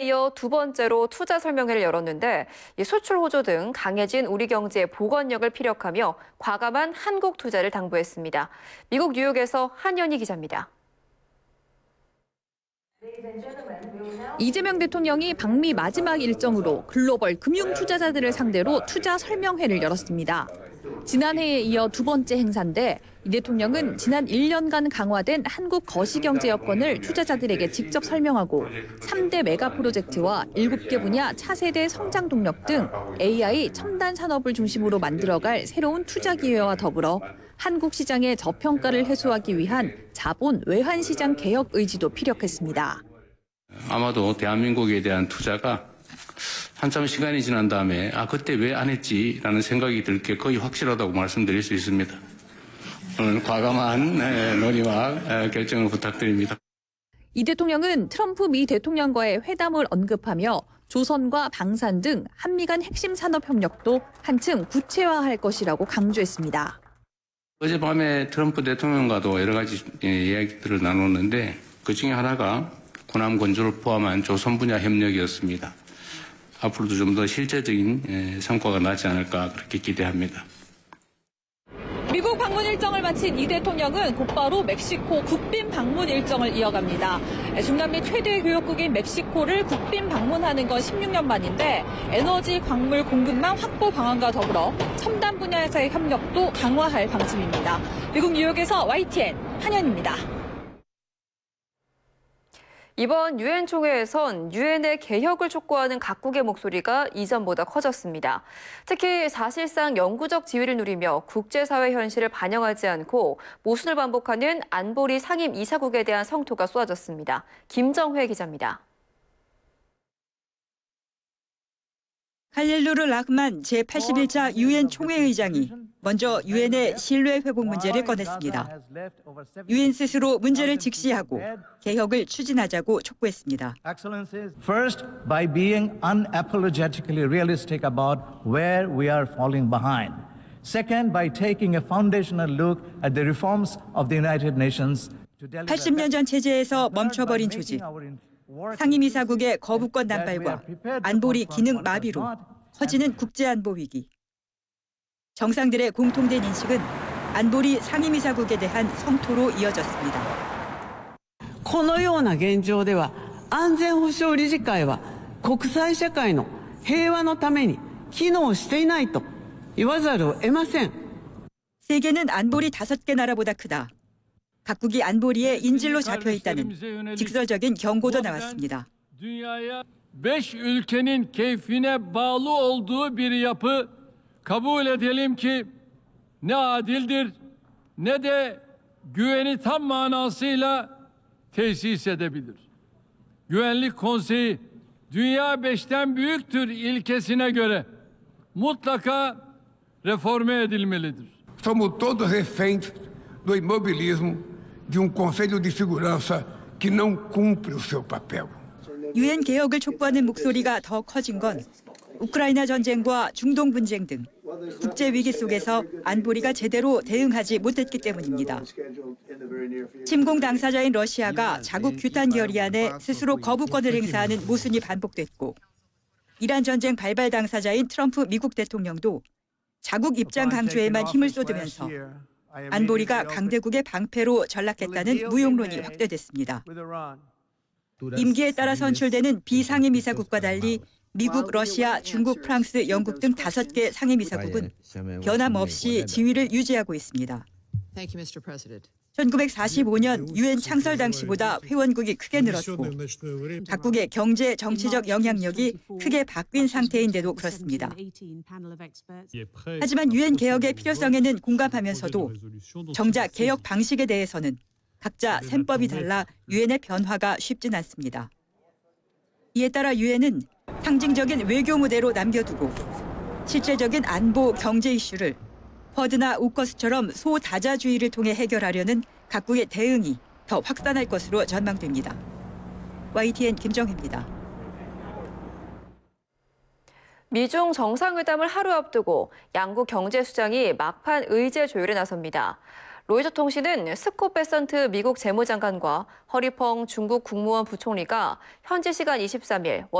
이어 두 번째로 투자 설명회를 열었는데 수출 호조 등 강해진 우리 경제의 복원력을 피력하며 과감한 한국 투자를 당부했습니다. 미국 뉴욕에서 한연희 기자입니다. 이재명 대통령이 방미 마지막 일정으로 글로벌 금융 투자자들을 상대로 투자 설명회를 열었습니다. 지난해에 이어 두 번째 행사인데 이 대통령은 지난 1년간 강화된 한국 거시경제 여건을 투자자들에게 직접 설명하고 3대 메가 프로젝트와 7개 분야 차세대 성장 동력 등 AI 첨단 산업을 중심으로 만들어갈 새로운 투자 기회와 더불어 한국 시장의 저평가를 해소하기 위한 자본 외환 시장 개혁 의지도 피력했습니다. 아마도 대한민국에 대한 투자가 한참 시간이 지난 다음에 그때 왜 안 했지라는 생각이 들 게 거의 확실하다고 말씀드릴 수 있습니다. 오늘 과감한 논의와 결정을 부탁드립니다. 이 대통령은 트럼프 미 대통령과의 회담을 언급하며 조선과 방산 등 한미 간 핵심 산업 협력도 한층 구체화할 것이라고 강조했습니다. 어젯밤에 트럼프 대통령과도 여러 가지 이야기들을 나눴는데 그중에 하나가 군함 건조를 포함한 조선 분야 협력이었습니다. 앞으로도 좀 더 실제적인 성과가 나지 않을까 그렇게 기대합니다. 미국 방문 일정을 마친 이 대통령은 곧바로 멕시코 국빈 방문 일정을 이어갑니다. 중남미 최대 교역국인 멕시코를 국빈 방문하는 건 16년 만인데 에너지 광물 공급망 확보 방안과 더불어 첨단 분야에서의 협력도 강화할 방침입니다. 미국 뉴욕에서 YTN 한연입니다. 이번 유엔 총회에선 유엔의 개혁을 촉구하는 각국의 목소리가 이전보다 커졌습니다. 특히 사실상 영구적 지위를 누리며 국제사회 현실을 반영하지 않고 모순을 반복하는 안보리 상임 이사국에 대한 성토가 쏟아졌습니다. 김정회 기자입니다. 할렐루르 라흐만 제81차 유엔 총회의장이 먼저 유엔의 신뢰 회복 문제를 꺼냈습니다. 유엔 스스로 문제를 직시하고 개혁을 추진하자고 촉구했습니다. First, by being unapologetically realistic about where we are falling behind. Second, by taking a foundational look at the reforms of the United Nations. 80년 전 체제에서 멈춰버린 조직, 상임이사국의 거부권 남발과 안보리 기능 마비로 커지는 국제안보 위기. 정상들의 공통된 인식은 안보리 상임이사국에 대한 성토로 이어졌습니다. このような現状では安全保障理事会は国際社会の平和のために機能していないと言わざるを得ません. 세계는 안보리 5개 나라보다 크다. 각국이 안보리에 인질로 잡혀 있다는 직설적인 경고도 나왔습니다. Dünyaya 5 ülkenin keyfine bağlı olduğu bir yapı kabul edelim ki ne adildir ne de güveni tam manasıyla tesis edebilir. Güvenlik Konseyi dünya 5'ten büyüktür ilkesine göre mutlaka reforme edilmelidir. Somos todos reféns do imobilismo de Conselho de Segurança que não cumpre o seu papel. 유엔 개혁을 촉구하는 목소리가 더 커진 건 우크라이나 전쟁과 중동 분쟁 등 국제 위기 속에서 안보리가 제대로 대응하지 못했기 때문입니다. 침공 당사자인 러시아가 자국 규탄 결의안에 스스로 거부권을 행사하는 모순이 반복됐고 이란 전쟁 발발 당사자인 트럼프 미국 대통령도 자국 입장 강조에만 힘을 쏟으면서 안보리가 강대국의 방패로 전락했다는 무용론이 확대됐습니다. 임기에 따라 선출되는 비상임이사국과 달리 미국, 러시아, 중국, 프랑스, 영국 등 5개 상임이사국은 변함없이 지위를 유지하고 있습니다. 1945년 유엔 창설 당시보다 회원국이 크게 늘었고 각국의 경제, 정치적 영향력이 크게 바뀐 상태인데도 그렇습니다. 하지만 유엔 개혁의 필요성에는 공감하면서도 정작 개혁 방식에 대해서는 각자 셈법이 달라 유엔의 변화가 쉽진 않습니다. 이에 따라 유엔은 상징적인 외교 무대로 남겨두고 실질적인 안보, 경제 이슈를 쿼드나 오커스처럼 소다자주의를 통해 해결하려는 각국의 대응이 더 확산할 것으로 전망됩니다. YTN 김정희입니다. 미중 정상회담을 하루 앞두고 양국 경제수장이 막판 의제 조율에 나섭니다. 로이터 통신은 스콧 베선트 미국 재무장관과 허리펑 중국 국무원 부총리가 현지 시간 23일